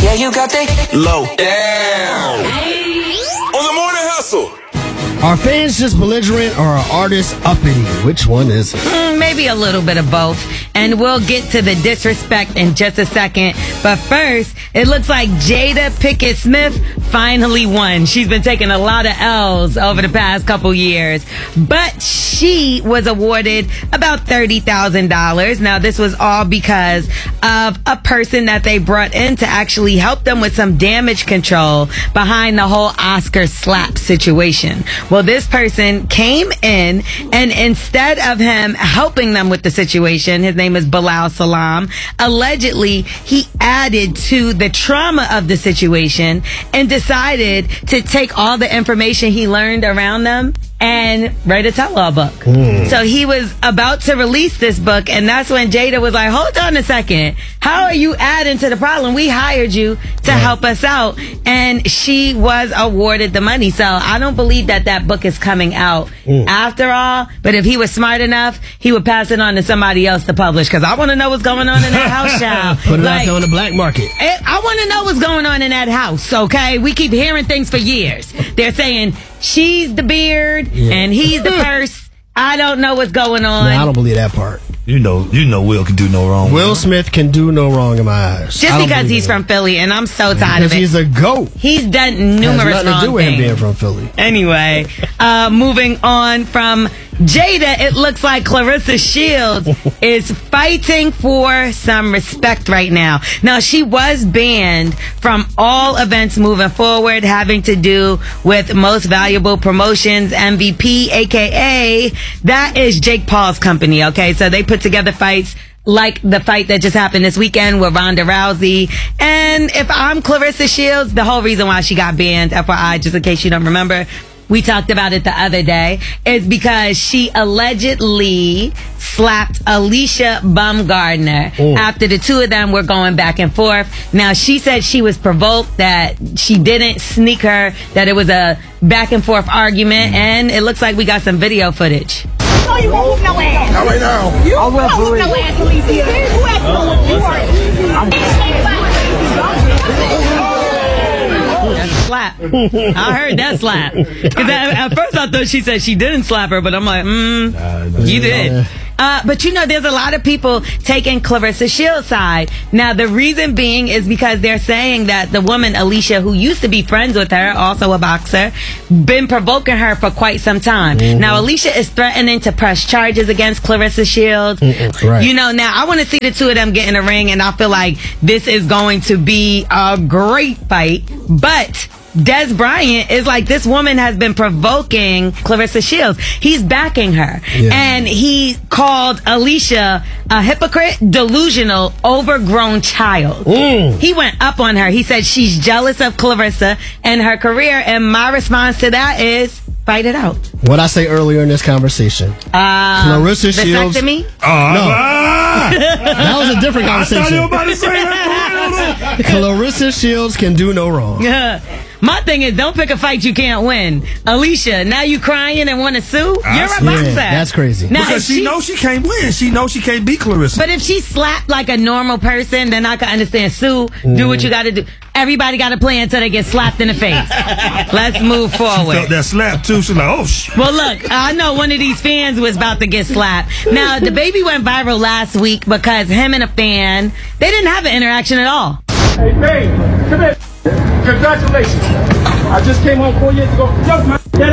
Yeah, you got that low Down. On the morning hustle. Are fans just belligerent or are artists uppity? Which one is it? Maybe a little bit of both. And we'll get to the disrespect in just a second. But first, it looks like Jada Pinkett Smith finally won. She's been taking a lot of L's over the past couple years. But she was awarded about $30,000. Now, this was all because of a person that they brought in to actually help them with some damage control behind the whole Oscar slap situation. Well, this person came in, and instead of him helping them with the situation, his name is Bilal Salam, allegedly he added to the trauma of the situation and decided to take all the information he learned around them and write a tell-all book. So he was about to release this book, and that's when Jada was like, hold on a second. How are you adding to the problem? We hired you to help us out. And she was awarded the money. So I don't believe that book is coming out after all. But if he was smart enough, he would pass it on to somebody else to publish. Because I want to know what's going on in that house, child. Put it out there on the black market. I want to know what's going on in that house, okay? We keep hearing things for years. They're saying she's the beard and he's the purse. I don't know what's going on. No, I don't believe that part. You know Will can do no wrong. Will Smith can do no wrong in my eyes. Just because he's from Philly, and I'm so tired of it. He's a GOAT. He's done numerous has nothing wrong to do with him things. being from Philly. Anyway, moving on from Jada, it looks like Clarissa Shields is fighting for some respect right now. Now, she was banned from all events moving forward having to do with Most Valuable Promotions, MVP, a.k.a. that is Jake Paul's company, okay? So they put together fights like the fight that just happened this weekend with Ronda Rousey. And if I'm Clarissa Shields, the whole reason why she got banned, FYI, just in case you don't remember, we talked about it the other day, is because she allegedly slapped Alicia Baumgardner after the two of them were going back and forth. Now, she said she was provoked, that she didn't sneak her, that it was a back and forth argument, and it looks like we got some video footage. No, you won't whoop no ass. Not right now. You won't whoop no ass, Alicia. Who asked you to whoop That's a slap. I heard that slap. Because at first I thought she said she didn't slap her, but I'm like, you did. But you know, there's a lot of people taking Clarissa Shields' side. Now, the reason being is because they're saying that the woman, Alicia, who used to be friends with her, also a boxer, been provoking her for quite some time. Now, Alicia is threatening to press charges against Clarissa Shields. Right. You know, now I want to see the two of them get in a ring, and I feel like this is going to be a great fight. But Des Bryant is like, this woman has been provoking Clarissa Shields. He's backing her. And he called Alicia a hypocrite, delusional, overgrown child. He went up on her. He said she's jealous of Clarissa and her career. And my response to that is, fight it out. What I say earlier in this conversation. Clarissa Shields. Vasectomy? No. That was a different conversation. I thought you were about to say that. Clarissa Shields can do no wrong. My thing is, don't pick a fight you can't win. Alicia, now you crying and want to sue? You're a boxer. That's crazy. Now, Because she knows she can't win. She knows she can't beat Clarissa. But if she slapped like a normal person, then I can understand. Sue, do what you got to do. Everybody got to play until they get slapped in the face. Let's move forward. Felt that slap too. She's like, oh shit. Well, look, I know one of these fans was about to get slapped. Now, the baby went viral last week because him and a fan, they didn't have an interaction at all. Hey, babe, come here. Congratulations. I just came home 4 years ago. Yo, my dead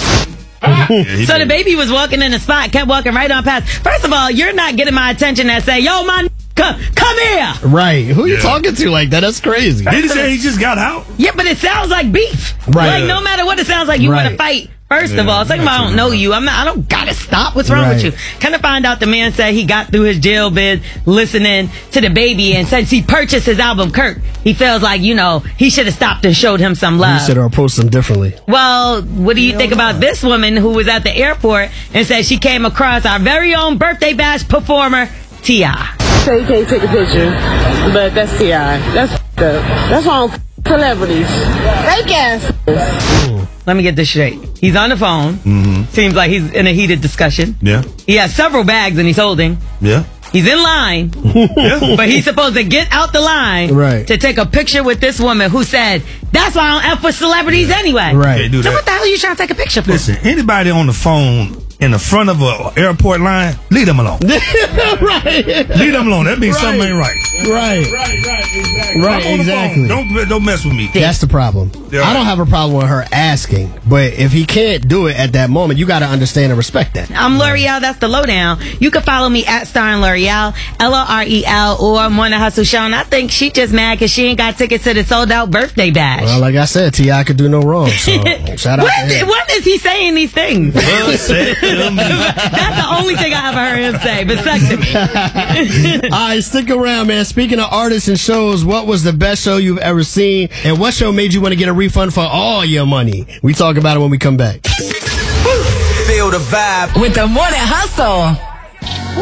ass. So the baby was walking in the spot, kept walking right on past. First of all, you're not getting my attention and say, yo, my come here. Right. Who you talking to like that? That's crazy. Did he say he just got out? Yeah, but it sounds like beef. Right. Like, no matter what it sounds like, you want to fight. First of all, second of all, I don't know you. I don't gotta stop. What's wrong with you? Kind of find out the man said he got through his jail bid listening to the baby, and since he purchased his album Kirk, he feels like, you know, he should have stopped and showed him some love. You should have approached him differently. Well, what do you think about this woman who was at the airport and said she came across our very own birthday bash performer, T.I.? So you can't take a picture, but that's T.I. That's f***ed up. That's all celebrities. Fake ass. Let me get this straight. He's on the phone. Seems like he's in a heated discussion. Yeah. He has several bags and he's holding. Yeah. He's in line, but he's supposed to get out the line to take a picture with this woman who said, that's why I don't F with celebrities anyway. Right. So what the hell are you trying to take a picture for? Listen, anybody on the phone in the front of an airport line, leave them alone. Right. Leave them alone. That means something ain't right. Right. Right, I'm on the exactly. phone. Don't mess with me. That's the problem. I don't have a problem with her asking, but if he can't do it at that moment, you got to understand and respect that. I'm L'Oreal. That's the lowdown. You can follow me at Starring L'Oreal, L-O-R-E-L, or Morning Hustle Show. And I think she just mad because she ain't got tickets to the sold out birthday bash. Well, like I said, T.I. could do no wrong. So shout out to him. When is he saying these things? That's the only thing I ever heard him say. Vasectomy. All right, stick around, man. Speaking of artists and shows, what was the best show you've ever seen? And what show made you want to get a refund for all your money? We talk about it when we come back. Feel the vibe with the Morning Hustle.